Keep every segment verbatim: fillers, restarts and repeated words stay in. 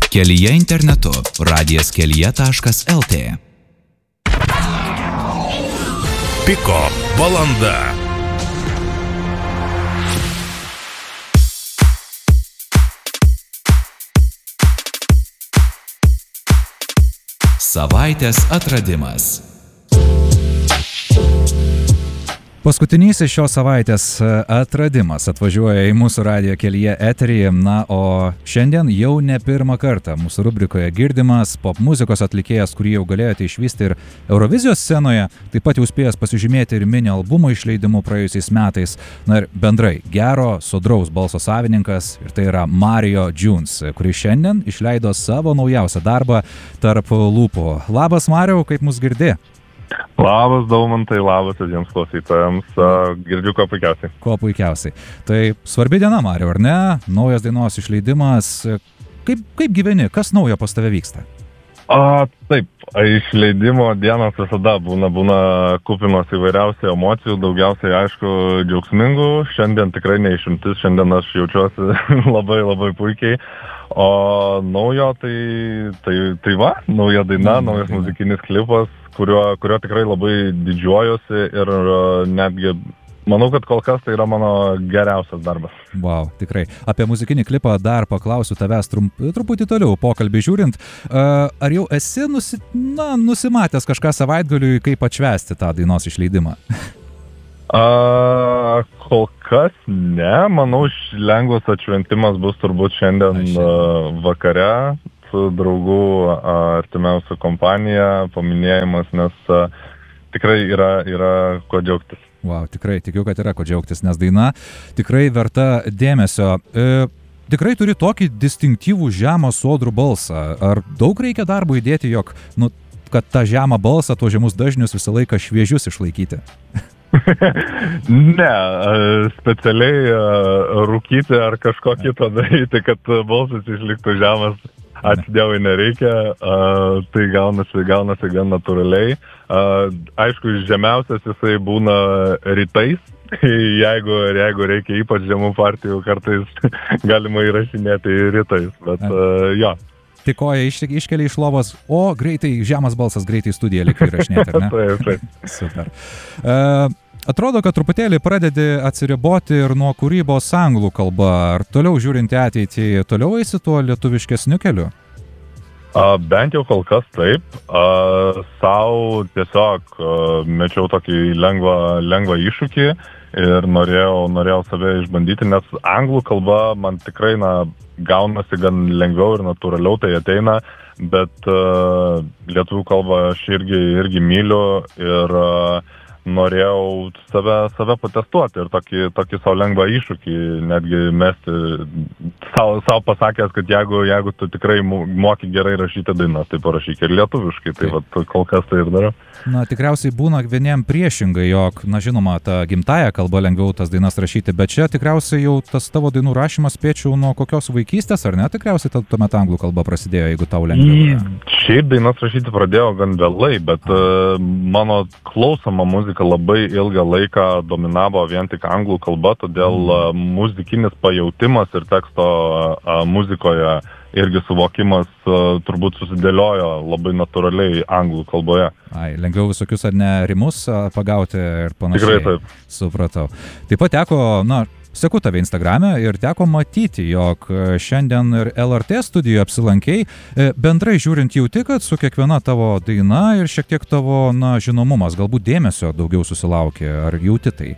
Kelyje internetu radijas kelyje taškas lt. Piko valanda. Savaitės atradimas. Paskutinysis šios savaitės atradimas atvažiuoja į mūsų radijo kelyje eterį, na, o šiandien jau ne pirmą kartą mūsų rubrikoje girdimas pop muzikos atlikėjas, kurį jau galėjote išvysti ir Eurovizijos scenoje, taip pat jau spėjęs pasižymėti ir mini albumo išleidimu praėjusiais metais, na ir bendrai gero, sodraus balso savininkas, ir tai yra Mario Jones, kuris šiandien išleido savo naujausią darbą Tarp lūpų. Labas, Mario, kaip mus girdi? Labas, Daumantai, labas visiems klausytojams. Uh, girdžiu kuo puikiausiai. Kuo puikiausiai. Tai svarbi diena, Mario, ar ne? Naujas dainos išleidimas. Kaip, kaip gyveni? Kas naujo pas tave vyksta? A, taip, išleidimo dienos visada būna, būna kupinos įvairiausių emocijų, daugiausiai, aišku, džiaugsmingų. Šiandien tikrai neišimtis, šiandien aš jaučiuosi labai, labai puikiai. O naujo, tai, tai, tai va, nauja daina, Na, naujas daina. muzikinis klipas, kurio, kurio tikrai labai didžiuojuosi ir uh, netgi manau, kad kol kas tai yra mano geriausias darbas. Wow, tikrai. Apie muzikinį klipą dar paklausiu tavęs trump, truputį toliau pokalbį žiūrint. Uh, ar jau esi nusi, na, nusimatęs kažką savaitgaliui, kaip atšvęsti tą dainos išleidimą? A, kol kas ne, manau, lengvas atšventimas bus turbūt šiandien uh, vakare su draugų uh, artimiausia kompanija, paminėjimas, nes uh, tikrai yra, yra ko džiaugtis. Wow, tikrai, tikiu, kad yra ko džiaugtis, nes daina tikrai verta dėmesio. E, tikrai turi tokį distinktyvų žemą sodrų balsą. Ar daug reikia darbo įdėti, jog, nu, kad tą žemą balsą, tuos žemus dažnius visą laiką šviežius išlaikyti? Ne, specialiai rūkyti ar kažko kito daryti, kad balsas išliktų žemas, ačiū Dievui, nereikia, tai gaunasi, gaunasi gan natūraliai. Aišku, žemiausias jisai būna rytais, jeigu, jeigu reikia ypač žemų partijų, kartais galima įrašinėti rytais, bet jo. Tai koja iš, iškelia iš lovos, o greitai, žemas balsas greitai į studiją reikia įrašinėti, ar ne? Taip, taip. Super. Uh, atrodo, kad truputėlį pradedi atsiriboti ir nuo kūrybos anglų kalba. Ar toliau žiūrint į ateitį, toliau eisi tuo lietuviškesniu keliu? Uh, bent jau kol kas taip. Uh, sau tiesiog uh, mečiau tokį lengvą, lengvą iššūkį ir norėjau, norėjau save išbandyti, nes anglų kalba man tikrai, na, gaunasi gan lengviau ir natūraliau tai ateina, bet uh, lietuvių kalbą aš irgi, irgi myliu ir uh, norėjau save, save patestuoti ir tokį, tokį savo lengvą iššūkį netgi mesti, savo, savo pasakęs, kad jeigu, jeigu tu tikrai moki gerai rašyti dainas, tai parašyk ir lietuviškai, tai vat, kol kas tai ir darau. Na, tikriausiai būna vieniem priešingai, jog, na, žinoma, ta gimtaja kalba lengviau tas dainas rašyti, bet čia tikriausiai jau tas tavo dainų rašymas spėčiau nuo kokios vaikystės, ar ne? Tikriausiai tuomet anglų kalba prasidėjo, jeigu tau lengviau. Šiaip dainas rašyti pradėjau gan vėlai, bet uh, mano klausoma muzika labai ilgą laiką dominavo vien tik anglų kalba, todėl uh, muzikinis pajautimas ir teksto uh, muzikoje irgi suvokimas uh, turbūt susidėliojo labai natūraliai anglų kalboje. Ai, lengviau visokius ar ne rimus uh, pagauti ir panašiai. Tikrai taip. Supratau. Taip pat teko, na, seku tave Instagrame ir teko matyti, jog šiandien ir L R T studijoje apsilankei. Bendrai žiūrint jauti, kad su kiekviena tavo daina ir šiek tiek tavo, na, žinomumas, galbūt dėmesio daugiau susilaukė. Ar jauti tai?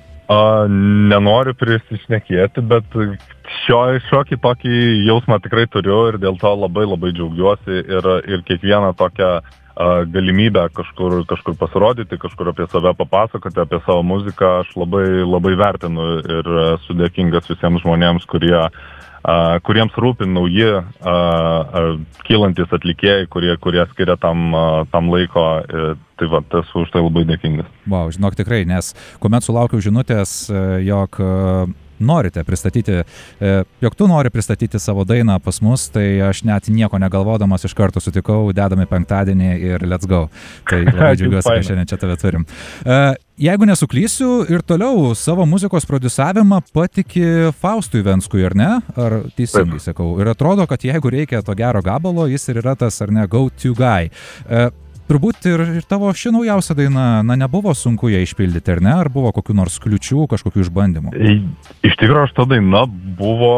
A, nenoriu prisišnekėti, bet šio, šiokį tokį jausmą tikrai turiu ir dėl to labai labai džiaugiuosi ir, ir kiekvieną tokią a, galimybę kažkur, kažkur pasirodyti, kažkur apie save papasakoti, apie savo muziką aš labai, labai vertinu ir esu dėkingas visiems žmonėms, kurie Uh, kuriems rūpi nauji uh, uh, kylantis atlikėjai, kurie, kurie skiria tam, uh, tam laiko. Uh, tai va, esu už tai labai dėkingas. Wow, žinok, tikrai, nes kuomet sulaukiau žinutės, jog uh, norite pristatyti, jog tu nori pristatyti savo dainą pas mus, tai aš net nieko negalvodamas iš karto sutikau, dedami penktadienį ir let's go. Tai labai džiaugiuosi, kad šiandien čia tave turim. Jeigu nesuklysiu, ir toliau savo muzikos prodiusavimą patiki Faustui Venskui, ar ne? Ar teisingai sakau? Ir atrodo, kad jeigu reikia to gero gabalo, jis ir yra tas, ar ne, go-to guy. Turbūt ir, ir tavo ši naujausia daina, na, nebuvo sunku ją išpildyti, ar ne? Ar buvo kokių nors kliučių, kažkokių išbandymų? Iš tikrųjų, šita daina buvo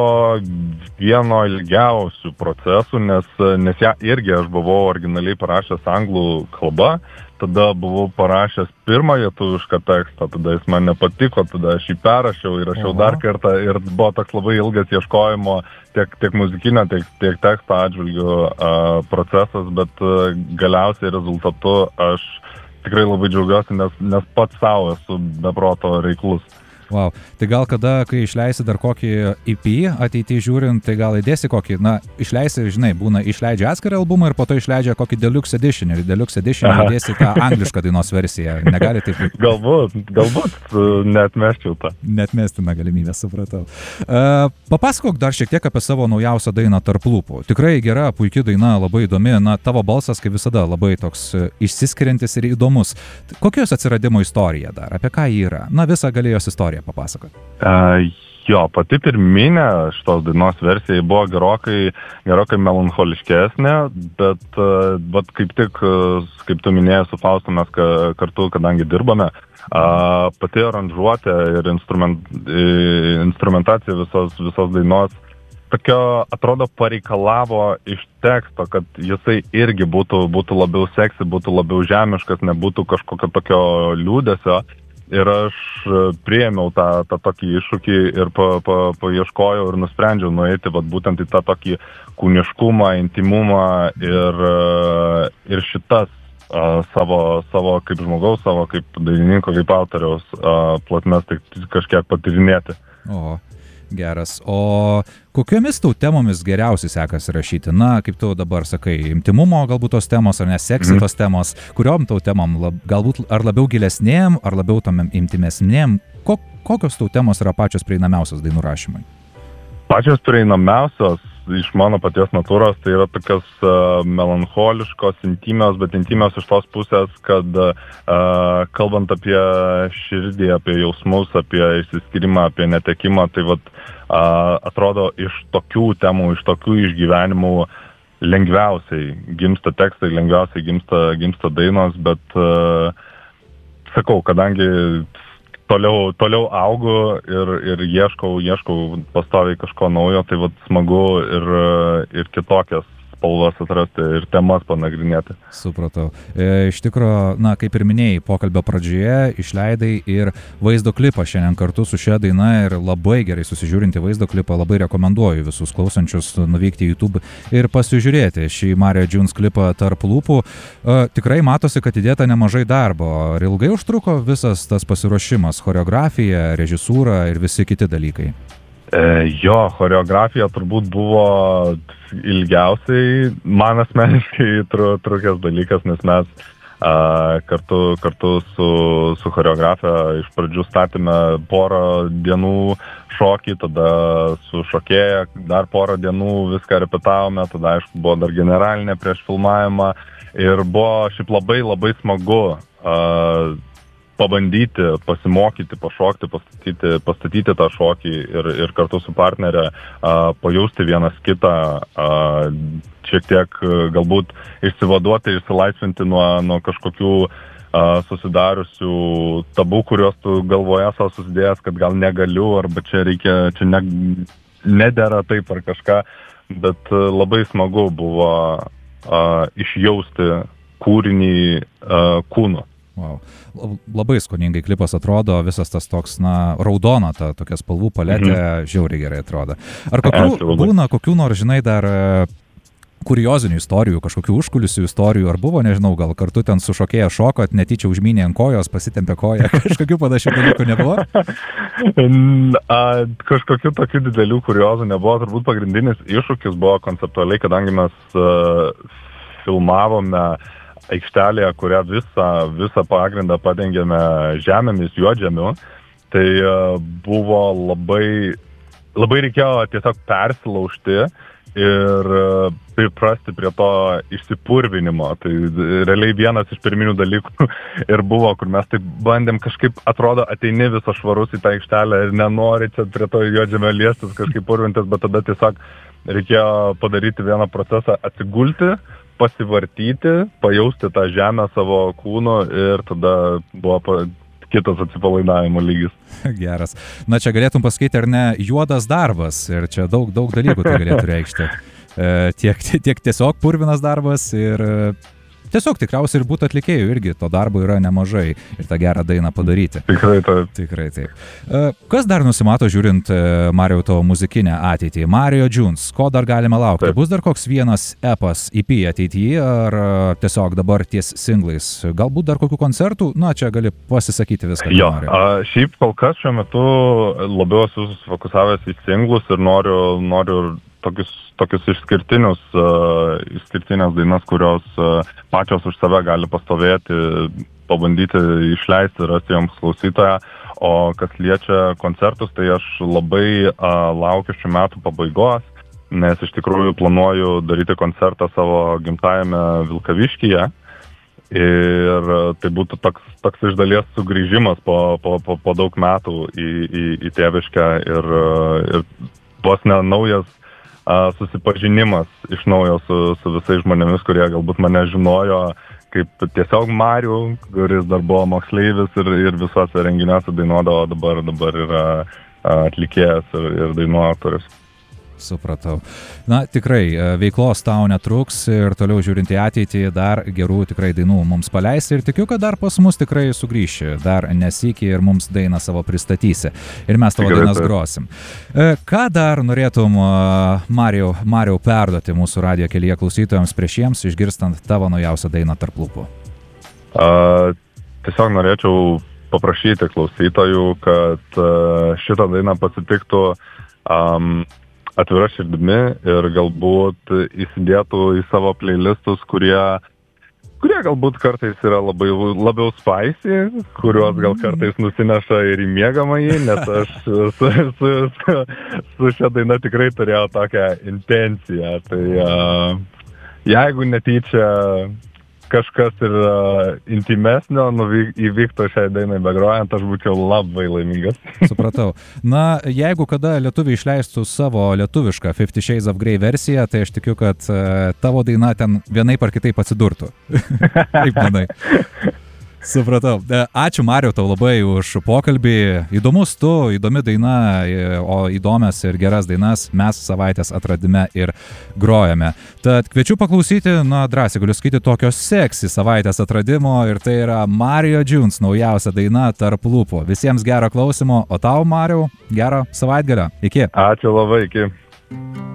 vieno ilgiausių procesų, nes, nes ją irgi aš buvau originaliai parašęs anglų kalba, tada buvau parašęs pirmą lietuvišką tekstą, tada jis man nepatiko, tada aš jį perrašiau ir rašiau dar kartą ir buvo toks labai ilgas ieškojimo tiek, tiek muzikinio, tiek, tiek teksto atžvilgių uh, procesas, bet uh, galiausiai rezultatu aš tikrai labai džiaugiuosi, nes, nes pats savo esu beproto reiklus. Wow. Tai gal kada, kai išleisi dar kokį E P ateityje žiūrint, tai gal įdėsi kokį, na, išleisi, žinai, būna išleidžia atskirą albumą ir po to išleidžia kokį Deluxe Edition ir Deluxe Edition įdėsi tą anglišką dainos versiją. Negali taip? Galbūt, galbūt neatmesčiau tą. Neatmestina galimybė, supratau. Uh, papasakok dar šiek tiek apie savo naujausią dainą Tarp lūpų. Tikrai gera, puikia daina, labai įdomi, na, tavo balsas, kaip visada, labai toks išsiskiriantis ir įdomus. Kokios atsiradimo istorija dar? Apie ką ji yra? Na, visą galėjos istoriją papasakot. Uh, jo, pati pirminė šitos dainos versija buvo gerokai, gerokai melancholiškesnė, bet, uh, bet kaip tik, uh, kaip tu minėjai, su Faustu mes ka, kartu, kadangi dirbame, uh, pati aranžuotė ir instrument, instrumentacija visos, visos dainos tokio, atrodo, pareikalavo iš teksto, kad jisai irgi būtų, būtų labiau seksi, būtų labiau žemiškas, nebūtų kažkokio tokio liūdesio. Ir aš priėmiau tą, tą tokį iššūkį ir pa, pa, paieškojau ir nusprendžiau nueiti vat, būtent į tą tokį kūniškumą, intimumą ir, ir šitas uh, savo, savo kaip žmogaus, savo kaip dainininko, kaip autoriaus uh, platmes tai kažkiek patyrinėti. O, geras. O kokiomis tau temomis geriausiai sekasi rašyti? Na, kaip tu dabar sakai, intimumo galbūt tos temos, ar neseksi mm. tos temos, kuriom tau temom lab, galbūt ar labiau gilesnėm, ar labiau tom intimesnėm? Ko, kokios tau temos yra pačios prieinamiausios dainų rašymai? Pačios prieinamiausios iš mano paties natūros tai yra tokios uh, melancholiškos, intimios, bet intimios iš tos pusės, kad uh, kalbant apie širdį, apie jausmus, apie išsiskyrimą, apie netekimą, tai vat, uh, atrodo iš tokių temų, iš tokių išgyvenimų lengviausiai gimsta tekstai, lengviausiai gimsta, gimsta dainos, bet uh, sakau, kadangi Toliau, toliau augu ir, ir ieškau, ieškau pastoviai kažko naujo, tai vat smagu ir, ir kitokias spalvas atrasti ir temas panagrinėti. Supratau. E, iš tikro, na, kaip ir minėjai, pokalbio pradžioje išleidai ir vaizdo klipą šiandien kartu su šia daina ir labai gerai susižiūrinti vaizdo klipą, labai rekomenduoju visus klausančius nuvykti į YouTube ir pasižiūrėti šį Mario Jones klipą Tarp lūpų. E, tikrai matosi, kad įdėta nemažai darbo. Ar ilgai užtruko visas tas pasiruošimas, choreografija, režisūra ir visi kiti dalykai? E, jo, choreografija turbūt buvo ilgiausiai man asmeniškai tru, trukęs dalykas, nes mes a, kartu, kartu su, su choreografija iš pradžių statėme porą dienų šokį, tada su šokėja dar porą dienų viską repetavome, tada aišku buvo dar generalinė prieš filmavimą ir buvo šiaip labai labai smagu a, pabandyti, pasimokyti, pašokti, pastatyti, pastatyti tą šokį ir, ir kartu su partnerė a, pajausti vienas kitą, a, šiek tiek galbūt išsivaduoti, išsilaisvinti nuo, nuo kažkokių a, susidariusių tabų, kuriuos tu galvoje savo susidėjęs, kad gal negaliu, arba čia reikia, čia ne, nedera taip ar kažką, bet a, labai smagu buvo a, išjausti kūrinį a, kūnu. Wow. Labai skoningai klipas atrodo, visas tas toks, na, raudona, ta tokia spalvų paletė, mhm. žiauriai gerai atrodo. Ar kokių būna, kokių nors, žinai, dar kuriozinių istorijų, kažkokių užkulisių istorijų, ar buvo, nežinau, gal kartu ten su šokėja šokot, netyčia užmynė ant kojos, pasitempė koją, kažkokių panašių dalykų nebuvo? A, kažkokių tokių didelių kuriozų nebuvo, turbūt pagrindinis iššūkis buvo konceptualiai, kadangi mes uh, filmavome aikštelėje, kurią visą, visą pagrindą padengėme žemėmis, juodžemiu. Tai buvo labai, labai reikėjo tiesiog persilaužti ir priprasti prie to išsipurvinimo. Tai realiai vienas iš pirminių dalykų ir buvo, kur mes taip bandėm kažkaip, atrodo, ateini visą švarus į tą aikštelę ir nenori čia prie to juodžemio liestis kažkaip purvintis, bet tada tiesiog reikėjo padaryti vieną procesą, atsigulti, pasivartyti, pajausti tą žemę savo kūnu ir tada buvo pa, kitas atsipalaidavimo lygis. Geras. Na čia galėtum pasakyti, ar ne, juodas darbas ir čia daug, daug dalykų tai galėtų reikšti. E, tiek, tiek tiesiog purvinas darbas ir tiesiog tikriausiai ir būtų atlikėjų irgi, to darbo yra nemažai ir tą gerą dainą padaryti. Tikrai taip. Tikrai taip. Kas dar nusimato žiūrint, Mariau, tavo muzikinę ateitį? Mario Dunes, ko dar galime laukti? Taip. Bus dar koks vienas epas E P ateityje ar tiesiog dabar ties singlais? Galbūt dar kokių koncertų? Na, čia gali pasisakyti viską. Jo, a, šiaip kol kas šiuo metu labiau esu susifokusavęs į singlus ir noriu, noriu tokius, tokius išskirtinius, uh, išskirtinės dainas, kurios uh, pačios už save gali pastovėti, pabandyti išleisti, rasti joms klausytoją. O kas liečia koncertus, tai aš labai uh, laukiu šių metų pabaigos, nes iš tikrųjų planuoju daryti koncertą savo gimtajame Vilkaviškyje. Ir tai būtų toks, toks iš dalies sugrįžimas po, po, po, po daug metų į, į, į Tėviškę ir, ir vos ne naujas susipažinimas iš naujo su, su visais žmonėmis, kurie galbūt mane žinojo kaip tiesiog Marių, kuris dar buvo moksleivis ir, ir visuose renginiuose dainuodavo, dabar, dabar yra atlikėjas ir, ir dainų autorius. Supratau. Na, tikrai, veiklos tau netruks ir toliau žiūrint į ateitį dar gerų tikrai dainų mums paleisi ir tikiu, kad dar pas mus tikrai sugrįši, dar nesikį ir mums dainą savo pristatysi ir mes tavo tikrai dainas grosim. Ką dar norėtum, Mariau, Mariau perduoti mūsų radijo kelyje klausytojams prieš jiems, išgirstant tavo naujausią dainą Tarp lūpų? Uh, tiesiog norėčiau paprašyti klausytojų, kad uh, šitą dainą pasitiktų um, atvira širdimi ir galbūt įsidėtų į savo playlistus, kurie, kurie galbūt kartais yra labai, labiau spicy, kuriuos gal kartais nusineša ir į miegamąjį, nes aš su, su, su, su šia daina tikrai turėjau tokią intenciją. Tai uh, jeigu netyčia kažkas ir uh, intimesnio nuvyk, įvyktų šiai dainai begrojant, aš būčiau labai laimingas. Supratau. Na, jeigu kada lietuviai išleistų savo lietuvišką Fifty Shades of Grey versiją, tai aš tikiu, kad uh, tavo daina ten vienaip ar kitaip atsidurtų. Kaip manai? Supratau. Ačiū, Mariau, tau labai už pokalbį. Įdomus tu, įdomi daina, o įdomias ir geras dainas mes savaitės atradime ir grojame. Tad kviečiu paklausyti, na, drąsiai galiu sakyti, tokio seksy savaitės atradimo ir tai yra Mario Dunes naujausia daina Tarp lūpų. Visiems gero klausimo, o tau, Mariau, gero savaitgalio. Iki. Ačiū labai, iki.